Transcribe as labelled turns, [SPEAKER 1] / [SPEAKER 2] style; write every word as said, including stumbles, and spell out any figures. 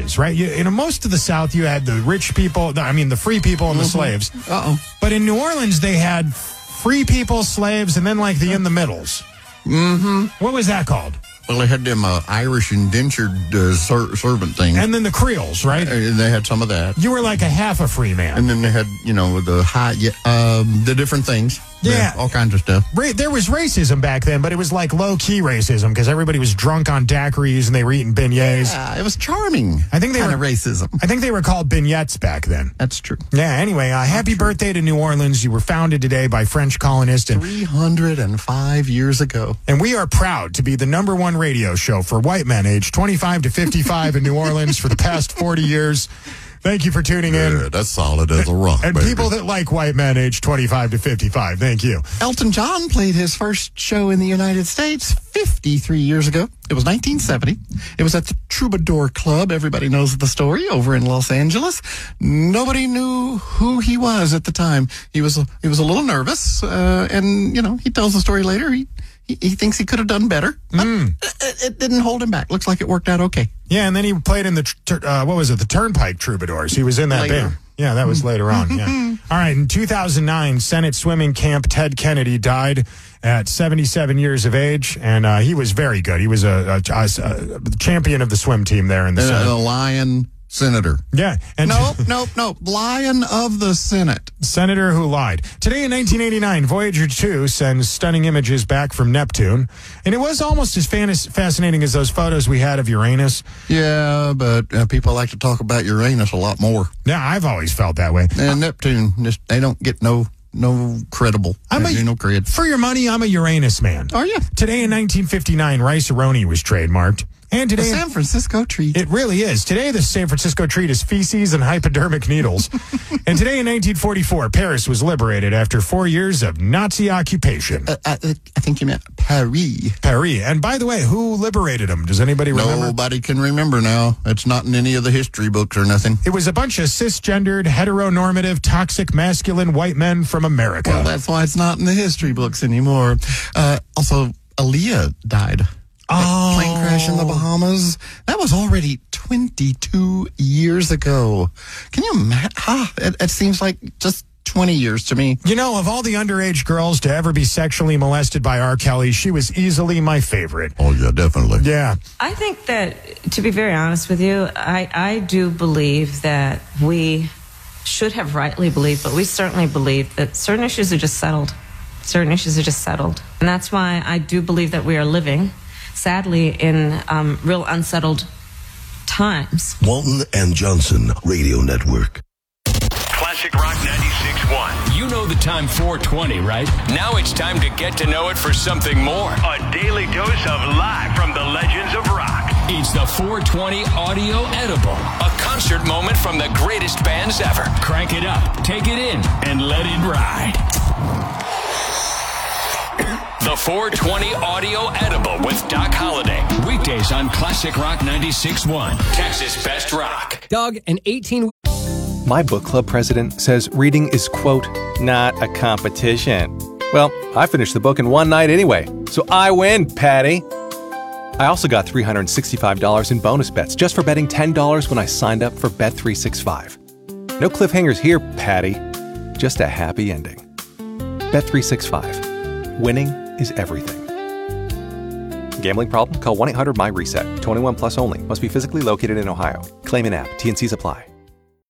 [SPEAKER 1] classes, right? You, in most of the South, you had the rich people, I mean, the free people and the
[SPEAKER 2] Mm-hmm.
[SPEAKER 1] slaves.
[SPEAKER 2] Uh-oh.
[SPEAKER 1] But in New Orleans, they had free people, slaves, and then like the in the middles.
[SPEAKER 2] Mm-hmm.
[SPEAKER 1] What was that called?
[SPEAKER 2] Well, they had them uh, Irish indentured uh, ser- servant things.
[SPEAKER 1] And then the Creoles, right?
[SPEAKER 2] Uh, they had some of that.
[SPEAKER 1] You were like a half a free man.
[SPEAKER 2] And then they had, you know, the high, yeah, um, the different things.
[SPEAKER 1] Yeah.
[SPEAKER 2] All kinds of stuff.
[SPEAKER 1] Ra- there was racism back then, but it was like low-key racism because everybody was drunk on daiquiris and they were eating beignets.
[SPEAKER 2] Yeah, it was charming.
[SPEAKER 1] I think they
[SPEAKER 2] kind
[SPEAKER 1] were
[SPEAKER 2] of racism.
[SPEAKER 1] I think they were called beignets back then.
[SPEAKER 2] That's true.
[SPEAKER 1] Yeah, anyway, uh, happy birthday to New Orleans. You were founded today by French colonists. And,
[SPEAKER 2] three hundred five years ago.
[SPEAKER 1] and we are proud to be the number one radio show for white men aged twenty-five to fifty-five in New Orleans for the past forty years. Thank you for tuning in.
[SPEAKER 2] Yeah, that's solid as a rock,
[SPEAKER 1] And
[SPEAKER 2] baby.
[SPEAKER 1] people that like white men aged twenty-five to fifty-five, thank you.
[SPEAKER 2] Elton John played his first show in the United States fifty-three years ago. It was nineteen seventy. It was at the Troubadour Club. Everybody knows the story, over in Los Angeles. Nobody knew who he was at the time. He was he was a little nervous, uh, and you know he tells the story later. He he, he thinks he could have done better. But
[SPEAKER 1] Mm.
[SPEAKER 2] it, it didn't hold him back. Looks like it worked out okay.
[SPEAKER 1] Yeah, and then he played in the, tr- uh, what was it, the Turnpike Troubadours. He was in that
[SPEAKER 2] Later.
[SPEAKER 1] band. Yeah, that was later on, yeah. All right, in two thousand nine, Senate swimming camp Ted Kennedy died at seventy-seven years of age, and uh, he was very good. He was a, a, a, a champion of the swim team there in the
[SPEAKER 2] Uh,
[SPEAKER 1] Senate.
[SPEAKER 2] a lion senator.
[SPEAKER 1] Yeah. And
[SPEAKER 2] No, no, no. Lion of the Senate.
[SPEAKER 1] Senator who lied. Today in nineteen eighty-nine, Voyager two sends stunning images back from Neptune, and it was almost as fan- fascinating as those photos we had of Uranus.
[SPEAKER 2] Yeah, but uh, people like to talk about Uranus a lot more.
[SPEAKER 1] Yeah, I've always felt that way.
[SPEAKER 2] And Neptune, just, they don't get no no credible.
[SPEAKER 1] I'm a-
[SPEAKER 2] They no cred.
[SPEAKER 1] For your money, I'm a Uranus man.
[SPEAKER 2] Are you?
[SPEAKER 1] Today in nineteen fifty-nine, Rice-A-Roni was trademarked. And
[SPEAKER 2] The
[SPEAKER 1] today,
[SPEAKER 2] San Francisco treat.
[SPEAKER 1] it really is. Today, the San Francisco treat is feces and hypodermic needles. And today in nineteen forty-four, Paris was liberated after four years of Nazi occupation.
[SPEAKER 2] Uh, I, I think you meant Paris.
[SPEAKER 1] Paris. And by the way, who liberated them? Does anybody remember?
[SPEAKER 2] Nobody can remember now. It's not in any of the history books or nothing.
[SPEAKER 1] It was a bunch of cisgendered, heteronormative, toxic, masculine white men from America.
[SPEAKER 2] Well, that's why it's not in the history books anymore. Uh, also, Aaliyah died.
[SPEAKER 1] Oh.
[SPEAKER 2] Plane crash in the Bahamas. That was already twenty-two years ago. Can you imagine? Ah, it, it seems like just twenty years to me.
[SPEAKER 1] You know, of all the underage girls to ever be sexually molested by R. Kelly, she was easily my favorite.
[SPEAKER 2] Oh, yeah, definitely.
[SPEAKER 1] Yeah.
[SPEAKER 3] I think that, to be very honest with you, I, I do believe that we should have rightly believed, but we certainly believe that certain issues are just settled. Certain issues are just settled. And that's why I do believe that we are living, sadly, in um, real unsettled times.
[SPEAKER 4] Walton and Johnson Radio Network.
[SPEAKER 5] Classic Rock ninety-six point one.
[SPEAKER 6] You know the time four twenty, right? Now it's time to get to know it for something more.
[SPEAKER 5] A daily dose of live from the legends of rock.
[SPEAKER 6] It's the four twenty Audio Edible, a concert moment from the greatest bands ever. Crank it up, take it in, and let it ride. The four twenty Audio Edible with Doc Holliday. Weekdays on Classic Rock ninety-six point one. Texas Best Rock.
[SPEAKER 7] Doug, an eighteen...
[SPEAKER 8] My book club president says reading is, quote, not a competition. Well, I finished the book in one night anyway, so I win, Patty. I also got three hundred sixty-five dollars in bonus bets just for betting ten dollars when I signed up for Bet three sixty-five. No cliffhangers here, Patty. Just a happy ending. Bet three sixty-five. Winning is everything. Gambling problem? Call one eight hundred my reset. twenty-one plus only. Must be physically located in Ohio. Claim in app. T and Cs apply.